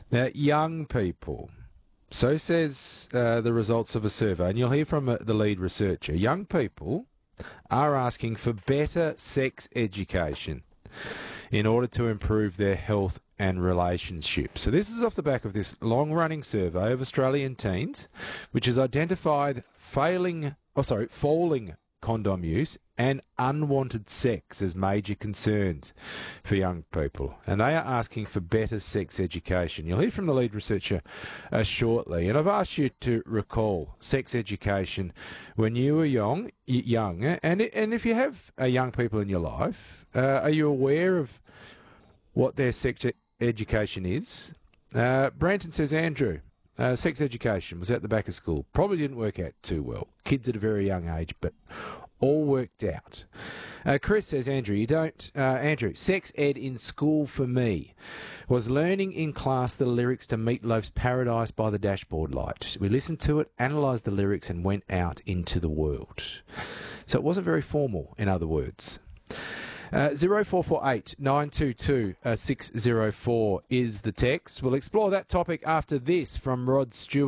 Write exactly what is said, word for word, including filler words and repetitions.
Now, young people. So says uh, the results of a survey, and you'll hear from uh, the lead researcher. Young people are asking for better sex education in order to improve their health and relationships. So this is off the back of this long-running survey of Australian teens, which has identified failing, oh sorry, falling condom use and unwanted sex as major concerns for young people. And they are asking for better sex education. You'll hear from the lead researcher uh, shortly. And I've asked you to recall sex education when you were young, young and, and if you have uh, young people in your life, uh, are you aware of what their sex education is? Uh, Branton says, Andrew, Uh, sex education was at the back of school. Probably didn't work out too well. Kids at a very young age, but all worked out. Uh, Chris says, Andrew, you don't... Uh, Andrew, sex ed in school for me was learning in class the lyrics to Meat Loaf's Paradise by the Dashboard Light. We listened to it, analysed the lyrics, and went out into the world. So it wasn't very formal, in other words. Uh, zero four four eight nine two two six zero four is the text. We'll explore that topic after this from Rod Stewart.